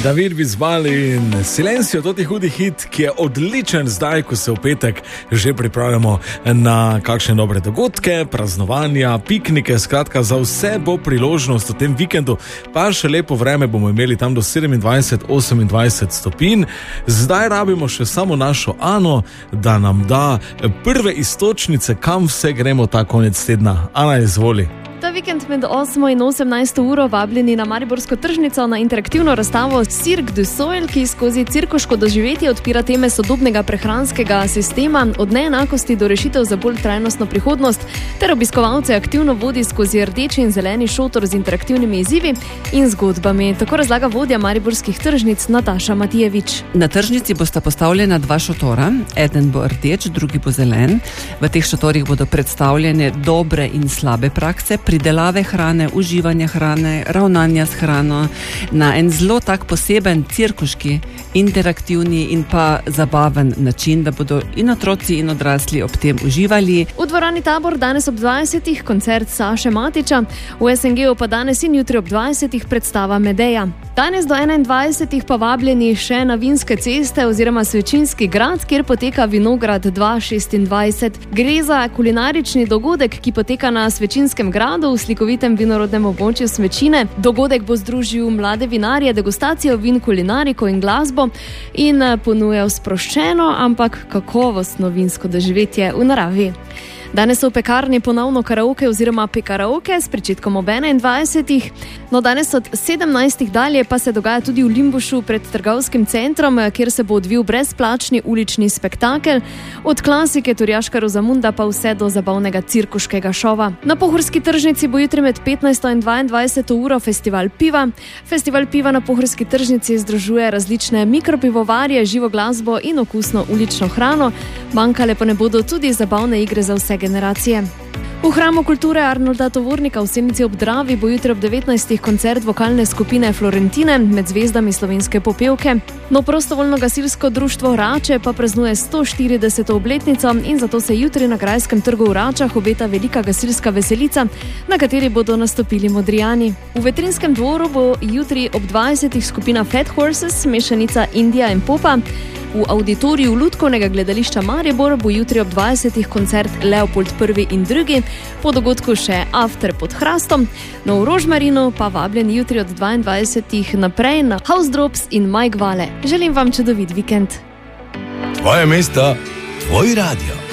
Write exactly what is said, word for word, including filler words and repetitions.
David Bisbal in Silencio, to je hudi hit, ki je odličen zdaj, ko se v petek že pripravljamo na kakšne dobre dogodke, praznovanja, piknike, skratka za vse bo priložnost v tem vikendu, pa še lepo vreme bomo imeli tam do sedemindvajset osemindvajset stopinj. Zdaj rabimo še samo našo Ano, da nam da prve istočnice, kam vse gremo ta konec tedna. Ana, izvoli. Ta vikend med osmo in osemnajsto uro vabljeni na Mariborsko tržnico na interaktivno razstavo Cirque du Soleil, ki skozi cirkuško doživetje odpira teme sodobnega prehranskega sistema, od neenakosti do rešitev za bolj trajnostno prihodnost, ter obiskovalce aktivno vodi skozi rdeči in zeleni šotor z interaktivnimi izzivi in zgodbami. Tako razlaga vodja mariborskih tržnic Nataša Matijevič. Na tržnici bosta postavljena dva šotora, eden bo rdeč, drugi bo zelen. V teh šotorih bodo predstavljene dobre in slabe prakse, pridelave hrane, uživanja hrane, ravnanja s hrano na en zelo tak poseben cirkuški, interaktivni in pa zabaven način, da bodo in otroci in odrasli ob tem uživali. V dvorani Tabor danes ob dvajsetih koncert Saše Matiča, v es en ge pa danes in jutri ob dvajsetih predstava Medeja. Danes do enaindvajsetih pa vabljeni še na Vinske ceste oziroma Svečinski grad, kjer poteka Vinograd dva šestindvajset. Gre za kulinarični dogodek, ki poteka na Svečinskem gradu v slikovitem vinorodnem območju Smečine. Dogodek bo združil mlade vinarje, degustacijo vin, kulinariko in glasbo in ponujal sproščeno, ampak kakovostno vinsko doživetje v naravi. Danes so v pekarni ponovno karaoke oziroma pekaraoke s pričetkom ob enaindvajsetih. No, danes od sedemnajstih dalje pa se dogaja tudi v Limbušu pred trgovskim centrom, kjer se bo odvil brezplačni ulični spektakel. Od klasike Turjaška Rozamunda pa vse do zabavnega cirkuškega šova. Na Pohorski tržnici bo jutri med petnajsto in dvaindvajseto uro festival piva. Festival piva na Pohorski tržnici združuje različne mikropivovarje, živo glasbo in okusno ulično hrano. Manjkale pa ne bodo tudi zabavne igre za vse generacije. V Hramu kulture Arnolda Tovornika v Senici ob Dravi bo jutri ob devetnajstih koncert vokalne skupine Florentine med zvezdami slovenske popevke. No, prostovoljno gasilsko društvo Rače pa praznuje sto štirideseto obletnico in zato se jutri na Grajskem trgu v Račah obeta velika gasilska veselica, na kateri bodo nastopili Modrijani. V Vetrinskem dvoru bo jutri ob dvajsetih skupina Fat Horses, mešanica Indija in popa. V auditoriju Lutkovnega gledališča Maribor bo jutri ob dvajsetih koncert Leopold prvi in drugi, po dogodku še After pod hrastom. No, v Rožmarinu pa vabljen jutri od dvaindvajsetih naprej na House Drops in Mike Vale. Želim vam čudovit vikend. Tvoje mesto, tvoj radio.